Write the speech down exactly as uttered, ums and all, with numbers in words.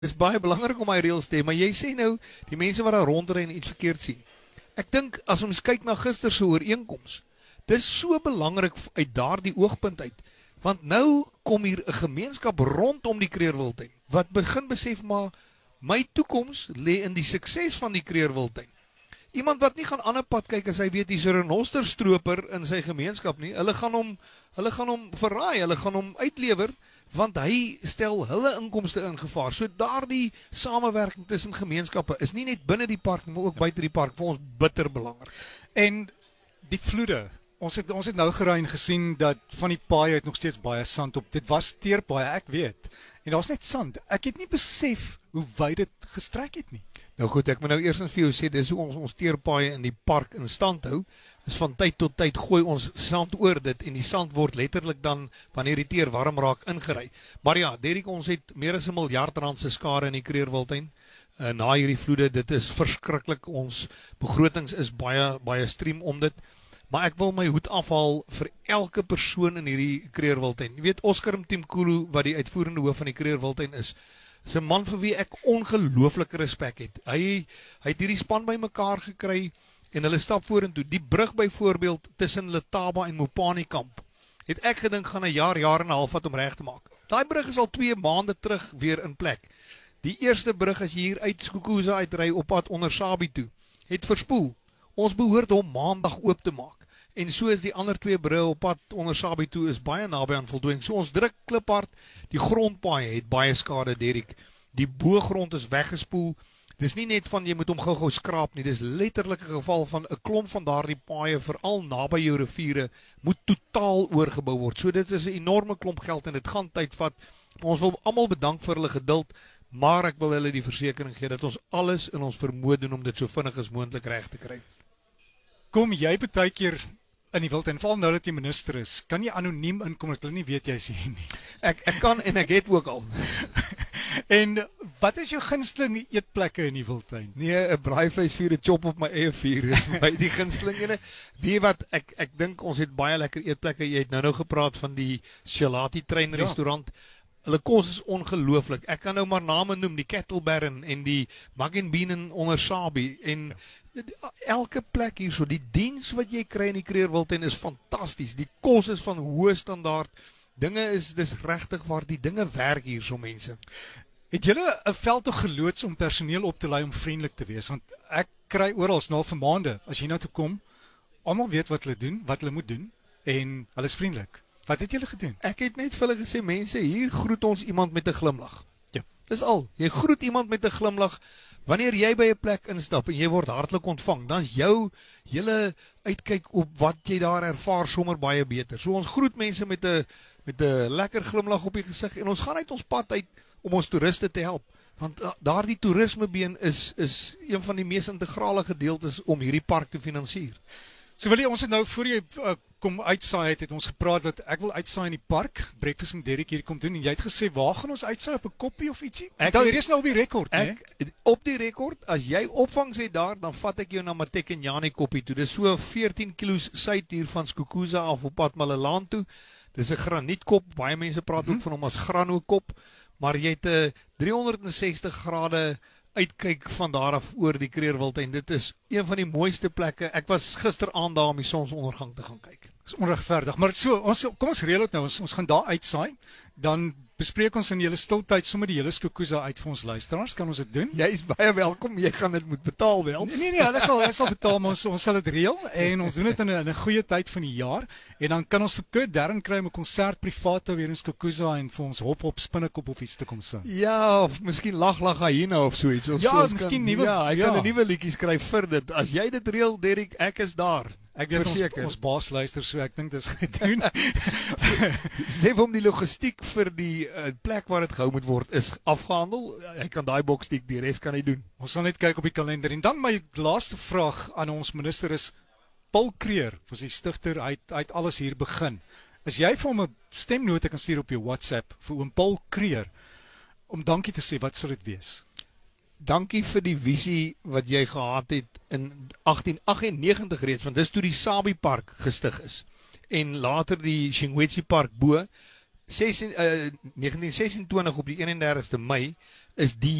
Dit is baie belangrik om my reëls te hê, maar jy sê nou die mense wat daar rondry en iets verkeerd sien. Ek dink as ons kyk na gister se ooreenkoms, dis so belangrik uit daardie oogpunt uit, want nou kom hier 'n gemeenskap rondom die Kreerwiltuin wat begin besef maar my toekoms lê in die sukses van die Kreerwiltuin. Iemand wat nie gaan ander pad kyk as hy weet hier's 'n renosterstroper in sy gemeenskap nie. Hulle gaan hom hulle gaan hom verraai, hulle gaan hom uitlewer want hy stel hulle inkomste in gevaar. So daardie samewerking tussen gemeenskappe is nie net binne die park nie, maar ook buite die park vir ons bitter belangrik. En die vloede. Ons het ons het nou geraai en gesien dat van die paaie het nog steeds baie sand op. Dit was teerpaaie, ek weet. En daar's net sand. Ek het nie besef hoe wyd dit gestrek het nie. Nou goed, ek moet nou eers vir jou sê, dis hoe ons ons teerpaaie in die park in stand hou. Is van tyd tot tyd gooi ons sand oor dit en die sand word letterlik dan wanneer die teer warm raak ingery. Maar ja, Derek, ons het meer as 'n miljard rand se skade in die Kreerwiltuin. Uh, na hierdie vloede, dit is verskriklik. Ons begrotings is baie baie strem om dit. Maar ek wil my hoed afhaal vir elke persoon in hierdie Kreerwiltuin. Jy weet, Oscar Mthimkhulu, wat die uitvoerende hoof van die Kreerwiltuin is, is 'n man vir wie ek ongelooflike respek het. Hy, hy het hierdie span bymekaar gekry en hulle stap vorentoe. Die brug byvoorbeeld tussen Letaba en Mopani kamp, het ek gedink gaan 'n jaar, jaar en 'n half vat om reg te maak. Daai brug is al twee maande terug weer in plek. Die eerste brug as jy hier uit Skukuza uitry op pad onder Sabi toe, het verspoel. Ons behoort hom maandag oop te maak. En so is die ander twee brûe op pad onder Sabi toe is baie naby aan voltooiing. So ons druk kliphard, die grondpaaie het baie skade, Derek. Die boogrond is weggespoel. Dis nie net van jy moet hom gou-gou skraap nie, dis letterlik 'n geval van 'n klomp van daardie paaie, veral naby jou riviere, moet totaal oorgebou word. So dit is 'n enorme klomp geld en dit gaan tyd vat. Ons wil almal bedank vir hulle geduld, maar ek wil hulle die versekering gee dat ons alles in ons vermoë doen om dit so vinnig as moontlik reg te kry. Kom jy baie keer in die wildtuin, veral nou dat jy minister is, kan jy anoniem inkom dat hulle nie weet jy is hier nie? Ek ek kan en ek het ook al. En wat is jou gunsteling eetplekke in die wildtuin? Nee, 'n braaivleisvuur, 'n chop op my eie vuur is vir my die gunsteling ene. Weet jy wat, ek ek dink ons het baie lekker eetplekke. Jy het nou nou gepraat van die Shalati trein restaurant. Ja. Hulle kos is ongelooflik. Ek kan nou maar name noem, die Kettle Baron en die Mug and Bean in onder Sabi en ja. Elke plek hier so, die diens wat jy kry in die Kreerwiltuin is fantasties. Die kos is van hoë standaard. Dinge is dis regtig waar die dinge werk hier so mense. Het julle 'n veldtog geloods om personeel op te lei om vriendelik te wees? Want ek kry oral nou vir maande as jy nou toe kom, almal weet wat hulle doen, wat hulle moet doen en hulle is vriendelik. Wat het julle gedoen? Ek het net vir hulle gesê, mense, hier groet ons iemand met 'n glimlag. Ja. Dis al. Jy groet iemand met 'n glimlag. Wanneer jy by 'n plek instap en jy word hartlik ontvang, dan is jou hele uitkyk op wat jy daar ervaar sommer baie beter. So ons groet mense met 'n met 'n lekker glimlag op die gesig en ons gaan uit ons pad uit om ons toeriste te help. Want daardie toerismebeen is is een van die mees integrale gedeeltes om hierdie park te finansier. So wil jy, ons het nou voor jy uh, kom uitsaai het, het ons gepraat dat ek wil uitsaai in die park, breakfast met Derek hier kom doen en jy het gesê waar gaan ons uitsaai, op 'n koppie of ietsie? Ek dink hier is nou op die rekord, né? Nee? Op die rekord, as jy opvangs het daar, dan vat ek jou na Matekenyane koppie toe. Dis so veertien kilos suid hier van Skukuza af op pad Malelaan toe. Dis 'n granietkop, baie mense praat mm-hmm. ook van hom as granokop, maar jy het 'n driehonderdsestig grade uitkyk van daar af oor die Kreerwiltuin. Dit is een van die mooiste plekke. Ek was gisteraand daar om die sonsondergang te gaan kyk. Dis onregverdig, maar so ons kom ons reël dit nou. Ons ons gaan daar uitsaai. Dan bespreek ons in julle stiltyd sommer die hele Skukuza uit vir ons luisteraars. Kan ons dit doen? Jy is baie welkom. Jy gaan dit moet betaal wel. Nee nee, nee hulle sal hulle sal betaal, maar ons ons sal dit reël en ons doen dit in 'n in 'n goeie tyd van die jaar en dan kan ons vir Kurt Darren kry om 'n konsert privaat weer in Skukuza en vir ons hop hop spinnekop of iets te kom sing. Ja, of miskien lag lag hyena of so iets. Of ja, so, miskien kan, nuwe ja, hy ja. kan 'n nuwe liedjie skryf vir dit. As jy dit reël, Derek, ek is daar. Ek weet ons, ons baas luister, so ek dink dis gedoen. Sê vir hom die logistiek vir die uh, plek waar dit gehou moet word is afgehandel. Hy kan daai boks tik, die res kan hy doen. Ons sal net kyk op die kalender. En dan my laaste vraag aan ons minister is Paul Kreer, was die stigter, hy het, hy het alles hier begin. As jy vir hom 'n stemnote kan stuur op jou WhatsApp vir oom Paul Kreer om dankie te sê, wat sal dit wees? Dankie vir die visie wat jy gehad het in agtien agt en negentig reeds, want dis toe die Sabi Park gestig is. En later die Shingwetsi Park bo. sesentien uh, negentien sesentwintig op die eenendertigste Mei is die